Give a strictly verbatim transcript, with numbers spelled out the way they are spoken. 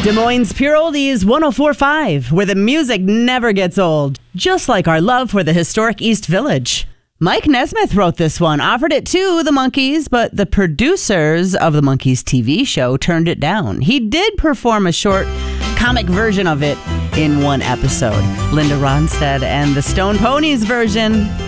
Des Moines Pure Oldies one oh four point five, where the music never gets old, just like our love for the historic East Village. Mike Nesmith wrote this one, offered it to the Monkees, but the producers of the Monkees T V show turned it down. He did perform a short comic version of it in one episode. Linda Ronstadt and the Stone Ponies version